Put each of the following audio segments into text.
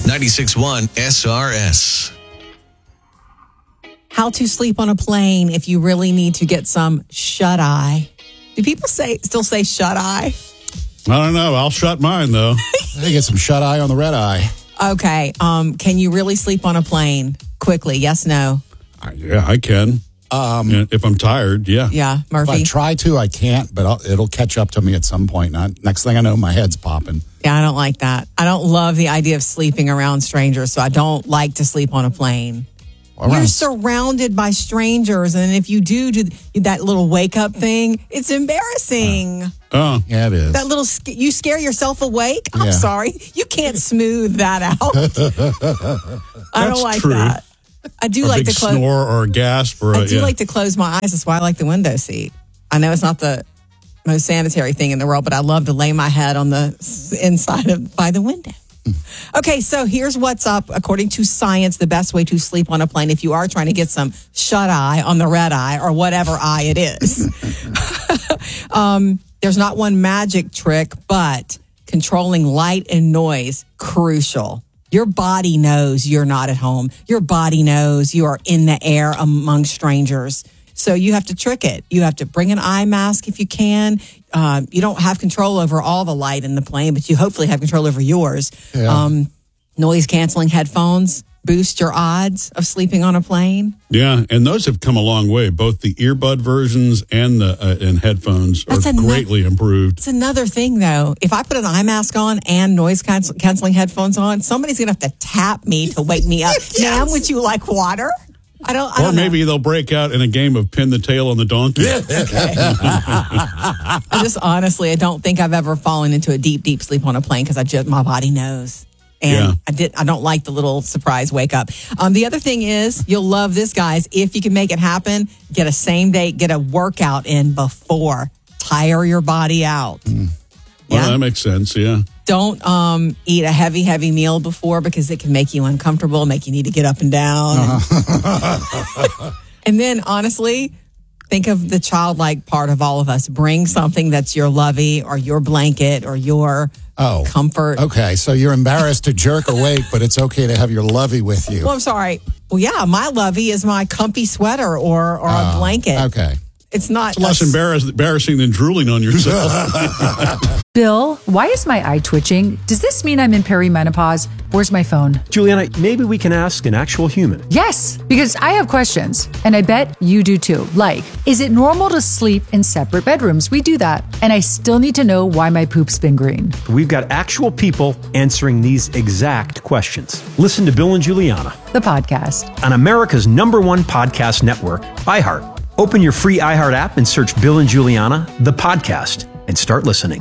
96.1 SRS. How to sleep on a plane if you really need to get some shut-eye. Do people still say shut-eye? I don't know. I'll shut mine, though. I get some shut-eye on the red eye. Okay. Can you really sleep on a plane quickly? Yes, no? Yeah, I can. If I'm tired, yeah. Yeah, Murphy? If I try to, I can't, but it'll catch up to me at some point. Next thing I know, my head's popping. Yeah, I don't like that. I don't love the idea of sleeping around strangers, so I don't like to sleep on a plane. You're surrounded by strangers, and if you do that little wake-up thing, it's embarrassing. Oh, yeah, it is. That little, you scare yourself awake? I'm sorry. You can't smooth that out. I don't like that. I do like to close. Snore or a gasp. I do like to close my eyes. That's why I like the window seat. I know it's not the most sanitary thing in the world, but I love to lay my head on the inside by the window. Okay, so here's what's up. According to science, the best way to sleep on a plane if you are trying to get some shut-eye on the red eye or whatever eye it is. There's not one magic trick, but controlling light and noise, crucial. Your body knows you're not at home. Your body knows you are in the air among strangers. So you have to trick it. You have to bring an eye mask if you can. You don't have control over all the light in the plane, but you hopefully have control over yours. Yeah. Noise-canceling headphones boost your odds of sleeping on a plane. Yeah, and those have come a long way. Both the earbud versions and the headphones are greatly improved. It's another thing, though. If I put an eye mask on and noise-canceling headphones on, somebody's going to have to tap me to wake me up. Yes. Ma'am, would you like water? I don't maybe know. They'll break out in a game of pin the tail on the donkey. I don't think I've ever fallen into a deep sleep on a plane because my body knows. And I don't like the little surprise wake up. The other thing is, you'll love this, guys. If you can make it happen, get a same day, get a workout in before. Tire your body out. Well, that makes sense, yeah. Don't eat a heavy meal before because it can make you uncomfortable, make you need to get up and down. And then, honestly, think of the childlike part of all of us. Bring something that's your lovey or your blanket or your comfort. Okay, so you're embarrassed to jerk awake, but it's okay to have your lovey with you. Well, I'm sorry. Well, yeah, my lovey is my comfy sweater or a blanket. Okay. It's not less embarrassing than drooling on yourself. Bill, why is my eye twitching? Does this mean I'm in perimenopause? Where's my phone? Juliana, maybe we can ask an actual human. Yes, because I have questions, and I bet you do too. Like, is it normal to sleep in separate bedrooms? We do that. And I still need to know why my poop's been green. We've got actual people answering these exact questions. Listen to Bill and Juliana, the podcast, on America's #1 podcast network, iHeart. Open your free iHeart app and search Bill and Juliana, the podcast, and start listening.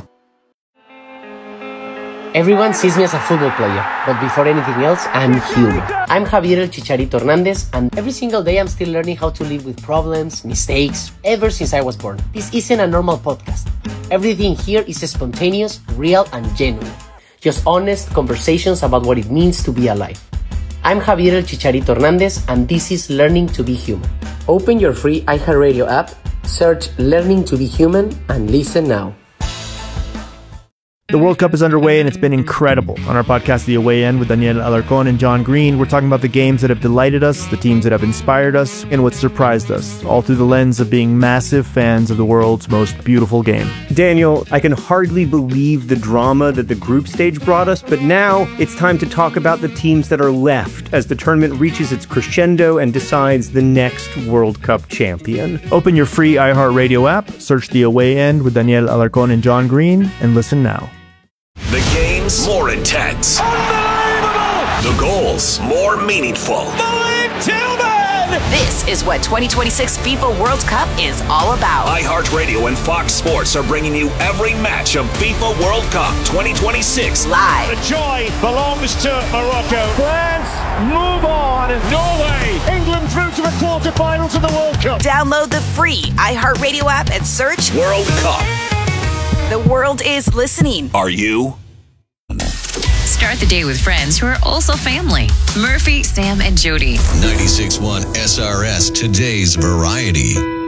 Everyone sees me as a football player, but before anything else, I'm human. I'm Javier El Chicharito Hernandez, and every single day I'm still learning how to live with problems, mistakes, ever since I was born. This isn't a normal podcast. Everything here is spontaneous, real, and genuine. Just honest conversations about what it means to be alive. I'm Javier El Chicharito Hernandez, and this is Learning to be Human. Open your free iHeartRadio app, search Learning to be Human, and listen now. The World Cup is underway, and it's been incredible. On our podcast, The Away End, with Daniel Alarcón and John Green, we're talking about the games that have delighted us, the teams that have inspired us, and what surprised us, all through the lens of being massive fans of the world's most beautiful game. Daniel, I can hardly believe the drama that the group stage brought us, but now it's time to talk about the teams that are left as the tournament reaches its crescendo and decides the next World Cup champion. Open your free iHeartRadio app, search The Away End with Daniel Alarcón and John Green, and listen now. The games more intense. Unbelievable! The goals more meaningful. Malik Tillman! This is what 2026 FIFA World Cup is all about. iHeartRadio and Fox Sports are bringing you every match of FIFA World Cup 2026 live. The joy belongs to Morocco. France, move on. Norway, England through to the quarterfinals of the World Cup. Download the free iHeartRadio app and search World Cup. The world is listening. Are you? Start the day with friends who are also family. Murphy, Sam, and Jody. 96.1 SRS, today's variety.